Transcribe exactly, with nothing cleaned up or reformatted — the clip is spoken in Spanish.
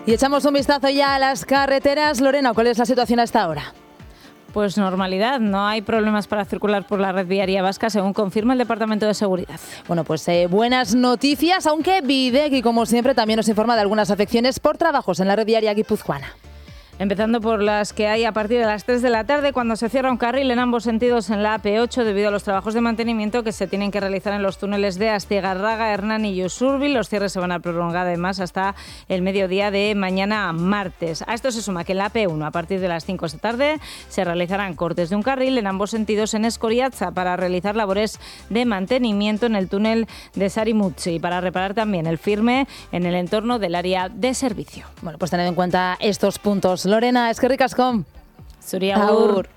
Y echamos un vistazo ya a las carreteras. Lorena, ¿cuál es la situación a esta hora? Pues normalidad, no hay problemas para circular por la red viaria vasca, según confirma el Departamento de Seguridad. Bueno, pues eh, buenas noticias, aunque Bidegi, como siempre, también nos informa de algunas afecciones por trabajos en la red viaria guipuzcoana. Empezando por las que hay a partir de las tres de la tarde, cuando se cierra un carril en ambos sentidos en la A P ocho debido a los trabajos de mantenimiento que se tienen que realizar en los túneles de Astigarraga, Hernán y Usurbil. Los cierres se van a prolongar además hasta el mediodía de mañana martes. A esto se suma que en la A P uno, a partir de las cinco de esta tarde, se realizarán cortes de un carril en ambos sentidos en Escoriaza para realizar labores de mantenimiento en el túnel de Sarimutzi y para reparar también el firme en el entorno del área de servicio. Bueno, pues tened en cuenta estos puntos. Lorena, es que ricascom. Zuri agur.